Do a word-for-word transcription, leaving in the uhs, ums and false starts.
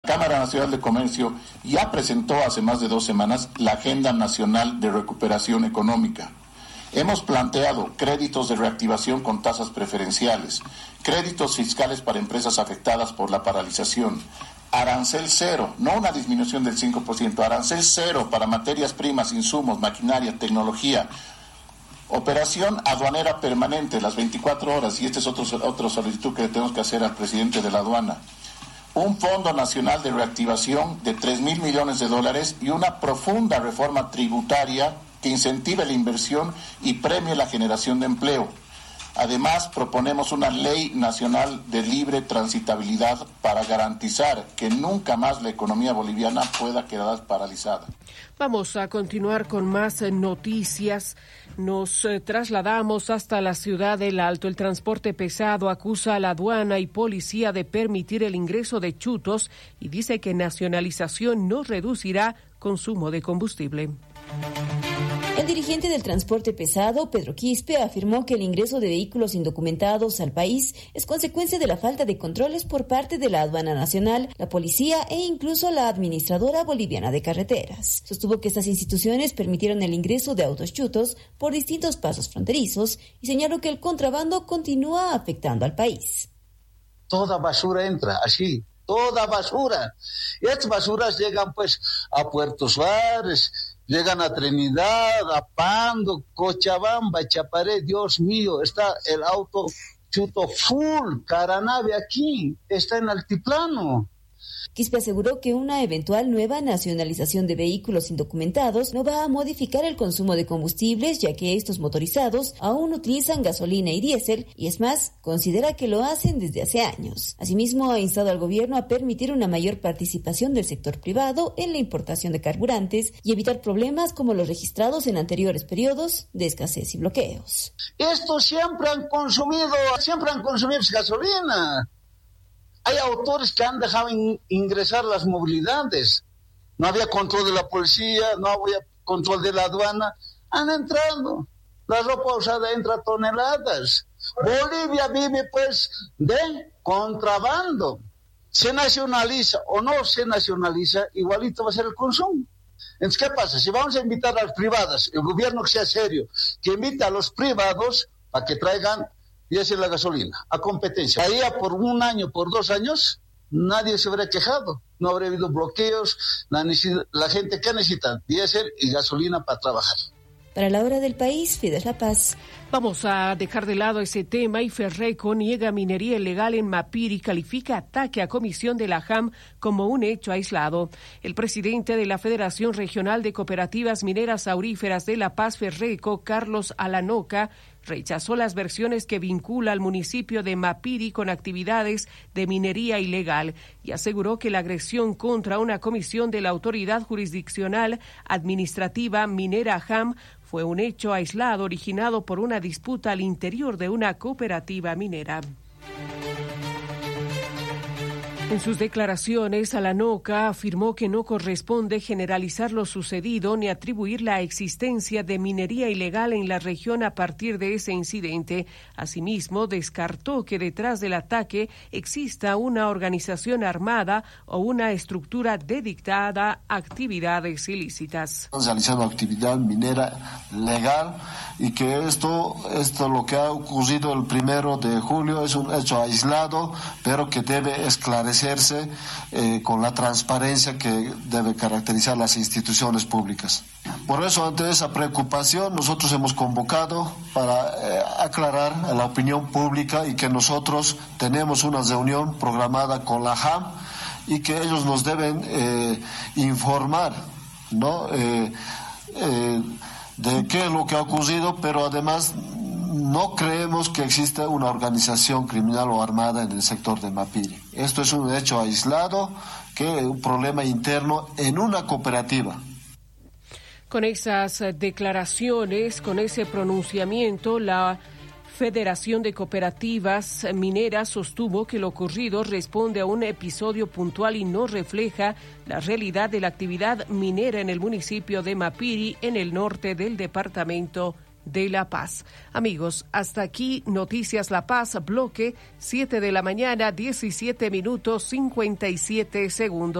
Cámara Nacional de Comercio ya presentó hace más de dos semanas la Agenda Nacional de Recuperación Económica. Hemos planteado créditos de reactivación con tasas preferenciales, créditos fiscales para empresas afectadas por la paralización, arancel cero, no una disminución del cinco por ciento, arancel cero para materias primas, insumos, maquinaria, tecnología, operación aduanera permanente, las veinticuatro horas, y este es otro, otro solicitud que le tenemos que hacer al presidente de la aduana. Un Fondo Nacional de Reactivación de tres mil millones de dólares y una profunda reforma tributaria que incentive la inversión y premie la generación de empleo. Además, proponemos una ley nacional de libre transitabilidad para garantizar que nunca más la economía boliviana pueda quedar paralizada. Vamos a continuar con más noticias. Nos eh, trasladamos hasta la ciudad del Alto. El transporte pesado acusa a la aduana y policía de permitir el ingreso de chutos y dice que nacionalización no reducirá consumo de combustible. El dirigente del transporte pesado, Pedro Quispe, afirmó que el ingreso de vehículos indocumentados al país es consecuencia de la falta de controles por parte de la Aduana Nacional, la Policía e incluso la Administradora Boliviana de Carreteras. Sostuvo que estas instituciones permitieron el ingreso de autos chutos por distintos pasos fronterizos y señaló que el contrabando continúa afectando al país. Toda basura entra, así, toda basura. Y estas basuras llegan pues a Puerto Suárez, llegan a Trinidad, a Pando, Cochabamba, Chaparé. Dios mío, está el auto chuto full, Caranave aquí, está en altiplano. Quispe aseguró que una eventual nueva nacionalización de vehículos indocumentados no va a modificar el consumo de combustibles, ya que estos motorizados aún utilizan gasolina y diésel, y es más, considera que lo hacen desde hace años. Asimismo, ha instado al gobierno a permitir una mayor participación del sector privado en la importación de carburantes y evitar problemas como los registrados en anteriores periodos de escasez y bloqueos. Estos siempre han consumido, siempre han consumido gasolina. Hay autores que han dejado in, ingresar las movilidades. No había control de la policía, no había control de la aduana. Han entrado. La ropa usada entra toneladas. Bolivia vive pues de contrabando. Se nacionaliza o no se nacionaliza, igualito va a ser el consumo. Entonces, ¿qué pasa? Si vamos a invitar a las privadas, el gobierno que sea serio, que invite a los privados para que traigan diésel la gasolina, a competencia. Ahí por un año, por dos años, nadie se habría quejado. No habría habido bloqueos, la, la gente que necesita diésel y gasolina para trabajar. Para la hora del país, Fidel La Paz. Vamos a dejar de lado ese tema y Ferreco niega minería ilegal en Mapiri y califica ataque a comisión de la J A M como un hecho aislado. El presidente de la Federación Regional de Cooperativas Mineras Auríferas de La Paz, Ferreco, Carlos Alanoca, rechazó las versiones que vincula al municipio de Mapiri con actividades de minería ilegal y aseguró que la agresión contra una comisión de la Autoridad Jurisdiccional Administrativa Minera J A M fue un hecho aislado originado por una disputa al interior de una cooperativa minera. En sus declaraciones, Alanoca afirmó que no corresponde generalizar lo sucedido ni atribuir la existencia de minería ilegal en la región a partir de ese incidente. Asimismo, descartó que detrás del ataque exista una organización armada o una estructura dedicada a actividades ilícitas. Realizando actividad minera legal y que esto, esto lo que ha ocurrido el primero de julio es un hecho aislado, pero que debe esclarecer Eh, con la transparencia que debe caracterizar las instituciones públicas. Por eso, ante esa preocupación, nosotros hemos convocado para eh, aclarar a la opinión pública y que nosotros tenemos una reunión programada con la J A M y que ellos nos deben eh, informar, ¿no? Eh, eh, de qué es lo que ha ocurrido, pero además no creemos que exista una organización criminal o armada en el sector de Mapiri. Esto es un hecho aislado, que es un problema interno en una cooperativa. Con esas declaraciones, con ese pronunciamiento, la Federación de Cooperativas Mineras sostuvo que lo ocurrido responde a un episodio puntual y no refleja la realidad de la actividad minera en el municipio de Mapiri, en el norte del departamento de La Paz. Amigos, hasta aquí Noticias La Paz, bloque siete de la mañana, diecisiete minutos, cincuenta y siete segundos.